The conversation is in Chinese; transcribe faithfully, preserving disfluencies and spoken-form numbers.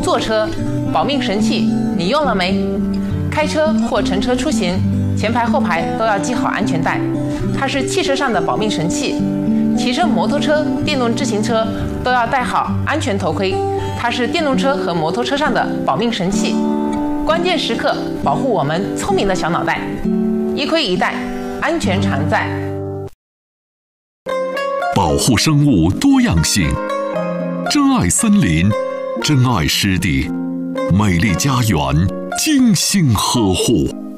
坐车，保命神器你用了没？开车或乘车出行，前排后排都要系好安全带，它是汽车上的保命神器。骑乘摩托车、电动自行车都要戴好安全头盔，它是电动车和摩托车上的保命神器。关键时刻保护我们聪明的小脑袋，一盔一带，安全常在。 保护生物多样性，珍爱森林，珍爱湿地，美丽家园，精心呵护。